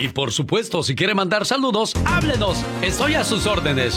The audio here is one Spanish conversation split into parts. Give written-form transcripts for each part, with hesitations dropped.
Y por supuesto, si quiere mandar saludos, háblenos. Estoy a sus órdenes.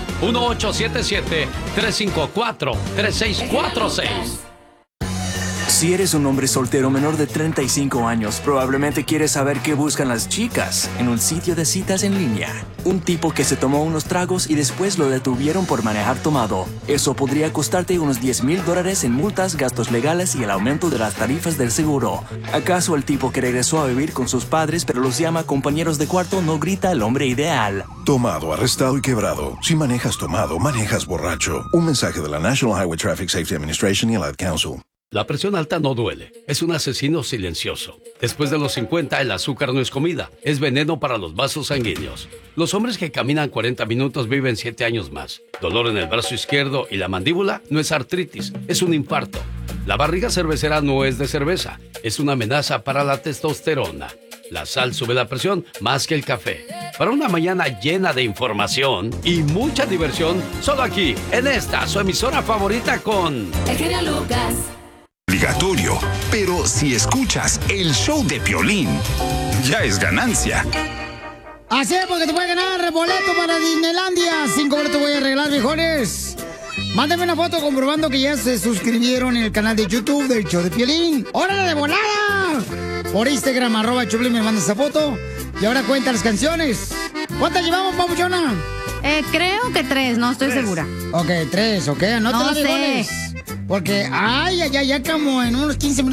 1877-354-3646. Si eres un hombre soltero menor de 35 años, probablemente quieres saber qué buscan las chicas en un sitio de citas en línea. Un tipo que se tomó unos tragos y después lo detuvieron por manejar tomado. Eso podría costarte unos $10,000 en multas, gastos legales y el aumento de las tarifas del seguro. ¿Acaso el tipo que regresó a vivir con sus padres pero los llama compañeros de cuarto no grita el hombre ideal? Tomado, arrestado y quebrado. Si manejas tomado, manejas borracho. Un mensaje de la National Highway Traffic Safety Administration y el Ad Council. La presión alta no duele, es un asesino silencioso. Después de los 50, el azúcar no es comida, es veneno para los vasos sanguíneos. Los hombres que caminan 40 minutos viven 7 años más. Dolor en el brazo izquierdo y la mandíbula no es artritis, es un infarto. La barriga cervecera no es de cerveza, es una amenaza para la testosterona. La sal sube la presión más que el café. Para una mañana llena de información y mucha diversión, solo aquí, en esta, su emisora favorita con... El genio Lucas. Obligatorio, pero si escuchas el show de Piolín, ya es ganancia. Así es, porque te puedes ganar boleto para Disneylandia. 5 boletos voy a arreglar, viejones. Mándame una foto comprobando que ya se suscribieron en el canal de YouTube del show de Piolín. ¡Órale de volada! Por Instagram, @Choplin, me mandas esa foto. Y ahora cuenta las canciones. ¿Cuántas llevamos, papuchona? Creo que 3, no estoy segura. Ok, 3, ok, anótala, no sé. viejones. Porque, ya como en unos 15 minutos